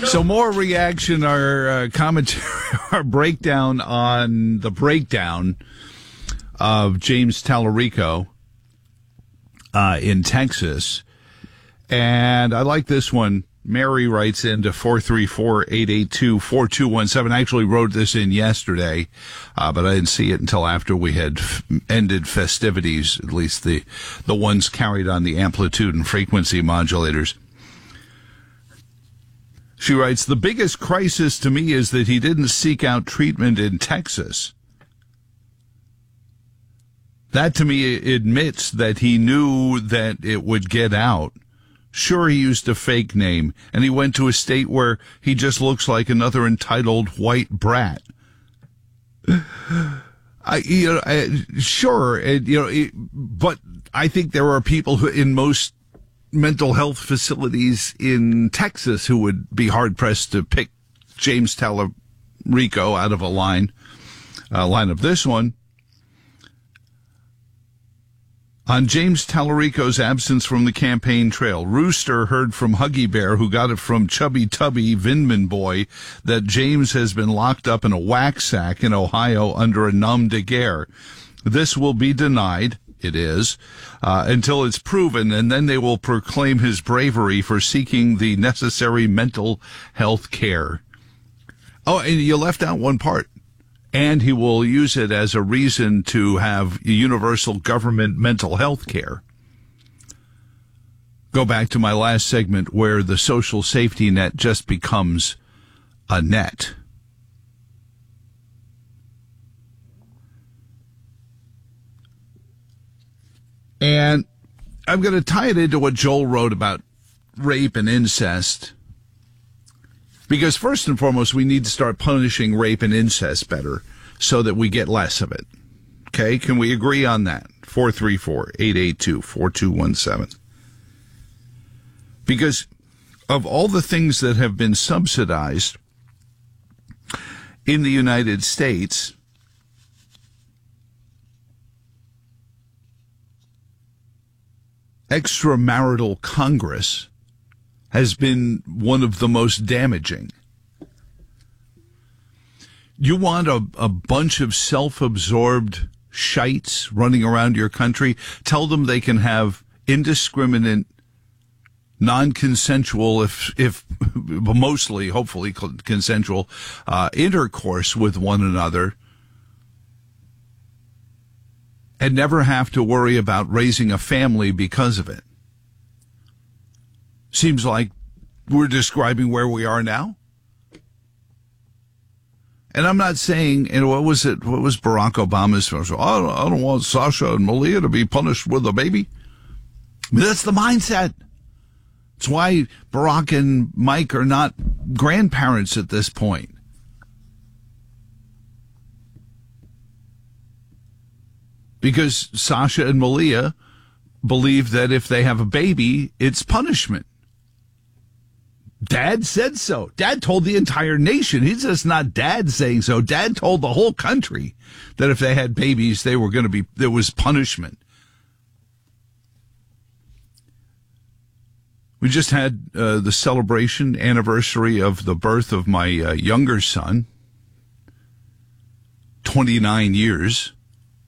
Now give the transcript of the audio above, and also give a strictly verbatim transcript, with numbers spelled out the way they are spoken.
So more reaction, our uh, commentary, our breakdown on the breakdown of James Tallarico uh, in Texas. And I like this one. Mary writes into four three four, eight eight two, four two one seven. I actually wrote this in yesterday, uh, but I didn't see it until after we had f- ended festivities, at least the, the ones carried on the amplitude and frequency modulators. She writes, the biggest crisis to me is that he didn't seek out treatment in Texas. That to me admits that he knew that it would get out. Sure, he used a fake name, and he went to a state where he just looks like another entitled white brat. I, you know, I, sure, and, you know, it, but I think there are people who, in most mental health facilities in Texas, who would be hard pressed to pick James Tallarico out of a line, uh, line of this one. On James Tallarico's absence from the campaign trail, Rooster heard from Huggy Bear, who got it from Chubby Tubby Vindman Boy, that James has been locked up in a wax sack in Ohio under a nom de guerre. This will be denied, it is, uh, until it's proven, and then they will proclaim his bravery for seeking the necessary mental health care. Oh, and you left out one part. And he will use it as a reason to have universal government mental health care. Go back to my last segment where the social safety net just becomes a net. And I'm going to tie it into what Joel wrote about rape and incest. Because first and foremost, we need to start punishing rape and incest better so that we get less of it. Okay? Can we agree on that? four three four, eight eight two, four two one seven. Because of all the things that have been subsidized in the United States, extramarital Congress has been one of the most damaging. You want a, a bunch of self-absorbed shites running around your country? Tell them they can have indiscriminate, non-consensual, if, if mostly, hopefully consensual, uh, intercourse with one another and never have to worry about raising a family because of it. Seems like we're describing where we are now. And I'm not saying, and what was it, what was Barack Obama's, I don't, I don't want Sasha and Malia to be punished with a baby. I mean, that's the mindset. It's why Barack and Mike are not grandparents at this point. Because Sasha and Malia believe that if they have a baby, it's punishment. Dad said so. Dad told the entire nation. He's just not Dad saying so. Dad told the whole country that if they had babies, they were going to be, there was punishment. We just had uh, the celebration anniversary of the birth of my uh, younger son. twenty-nine years.